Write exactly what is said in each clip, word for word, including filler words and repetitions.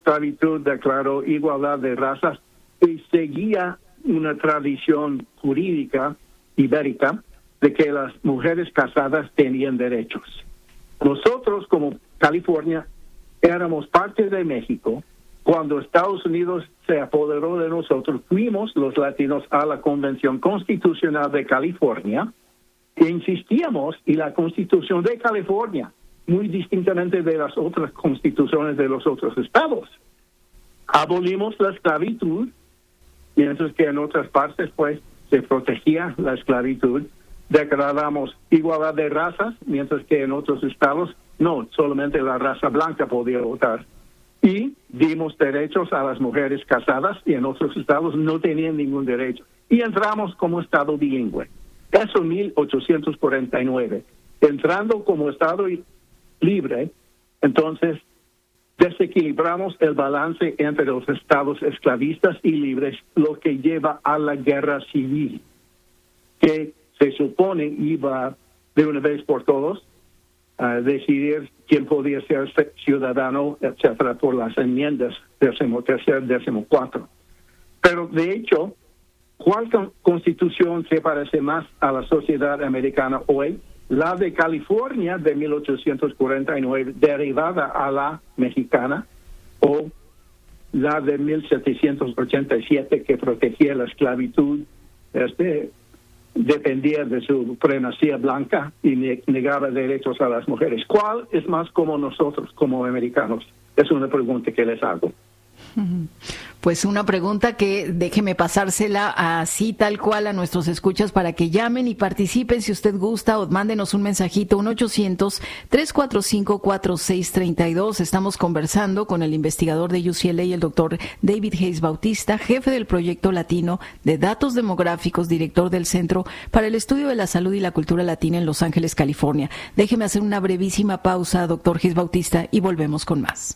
esclavitud declaró igualdad de razas y seguía una tradición jurídica ibérica de que las mujeres casadas tenían derechos. Nosotros, como California, éramos parte de México. Cuando Estados Unidos se apoderó de nosotros, fuimos los latinos a la Convención Constitucional de California e insistíamos, y la Constitución de California, muy distintamente de las otras constituciones de los otros estados, abolimos la esclavitud, mientras que en otras partes pues se protegía la esclavitud. Declaramos igualdad de razas, mientras que en otros estados no, solamente la raza blanca podía votar. Y dimos derechos a las mujeres casadas y en otros estados no tenían ningún derecho. Y entramos como estado bilingüe. Eso en mil ochocientos cuarenta y nueve. Entrando como estado libre, entonces desequilibramos el balance entre los estados esclavistas y libres, lo que lleva a la guerra civil, que se supone iba de una vez por todos a decidir quién podía ser ciudadano, etcétera, por las enmiendas décimo tercer, décimo cuatro. Pero de hecho, ¿cuál constitución se parece más a la sociedad americana hoy? La de California de mil ochocientos cuarenta y nueve, derivada a la mexicana, o la de mil setecientos ochenta y siete, que protegía la esclavitud, este, dependía de su supremacía blanca y negaba derechos a las mujeres. ¿Cuál es más como nosotros, como americanos? Es una pregunta que les hago. Pues una pregunta que déjeme pasársela así tal cual a nuestros escuchas para que llamen y participen si usted gusta, o mándenos un mensajito, uno ochocientos, tres cuatro cinco, cuatro seis tres dos. Estamos conversando con el investigador de U C L A, el doctor David Hayes Bautista, jefe del proyecto latino de datos demográficos, director del Centro para el Estudio de la Salud y la Cultura Latina en Los Ángeles, California. Déjeme hacer una brevísima pausa, doctor Hayes Bautista, y volvemos con más.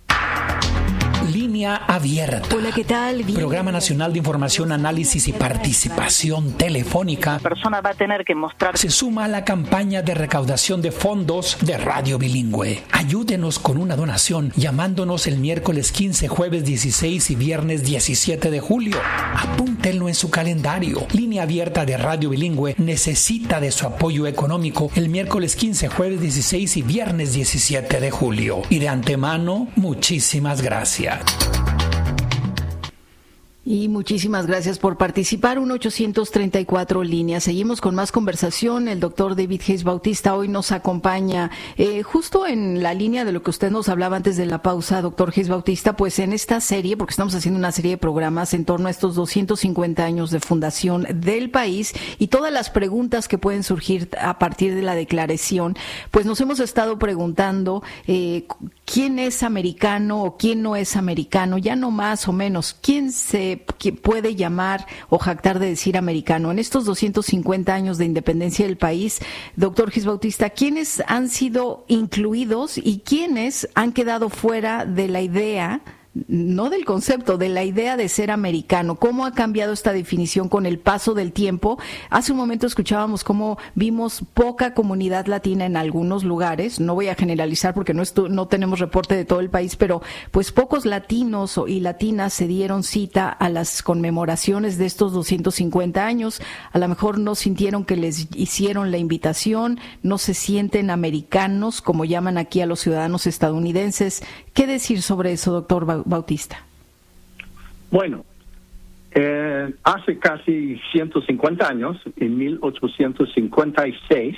Línea Abierta. Hola, ¿qué tal? Bien. Programa Nacional de Información, Análisis y Participación Telefónica. La persona va a tener que mostrar. Se suma a la campaña de recaudación de fondos de Radio Bilingüe. Ayúdenos con una donación llamándonos el miércoles quince, jueves dieciséis y viernes diecisiete de julio. Apúntenlo en su calendario. Línea Abierta de Radio Bilingüe necesita de su apoyo económico el miércoles quince, jueves dieciséis y viernes diecisiete de julio. Y de antemano, muchísimas gracias. Y muchísimas gracias por participar. uno ochocientos treinta y cuatro líneas. Seguimos con más conversación. El doctor David Hayes Bautista hoy nos acompaña eh, justo en la línea de lo que usted nos hablaba antes de la pausa, doctor Hayes Bautista, pues en esta serie, porque estamos haciendo una serie de programas en torno a estos doscientos cincuenta años de fundación del país y todas las preguntas que pueden surgir a partir de la declaración, pues nos hemos estado preguntando eh, quién es americano o quién no es americano, ya no más o menos, quién se que puede llamar o jactar de decir americano. En estos doscientos cincuenta años de independencia del país, doctor Hayes Bautista, ¿quiénes han sido incluidos y quiénes han quedado fuera de la idea, no del concepto, de la idea de ser americano? ¿Cómo ha cambiado esta definición con el paso del tiempo? Hace un momento escuchábamos cómo vimos poca comunidad latina en algunos lugares. No voy a generalizar porque no, estu- no tenemos reporte de todo el país, pero pues pocos latinos y latinas se dieron cita a las conmemoraciones de estos doscientos cincuenta años. A lo mejor no sintieron que les hicieron la invitación, no se sienten americanos, como llaman aquí a los ciudadanos estadounidenses. ¿Qué decir sobre eso, doctor Bautista? Bueno, eh, hace casi ciento cincuenta años, en mil ochocientos cincuenta y seis,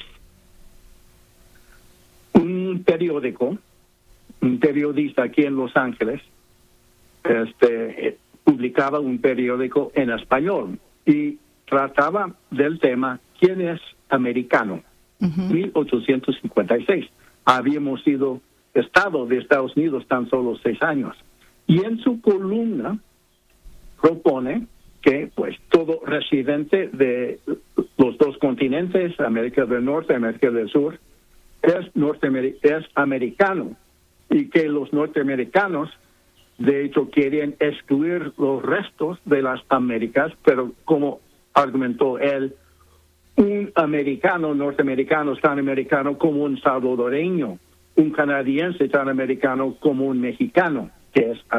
un periódico, un periodista aquí en Los Ángeles, este, eh, publicaba un periódico en español y trataba del tema ¿quién es americano? Uh-huh. mil ochocientos cincuenta y seis. Habíamos sido Estado de Estados Unidos tan solo seis años. Y en su columna propone que pues todo residente de los dos continentes, América del Norte y América del Sur, es, norteamer- es americano, y que los norteamericanos de hecho querían excluir los restos de las Américas, pero como argumentó él, un americano norteamericano es tan americano como un salvadoreño, un canadiense tan americano como un mexicano, que es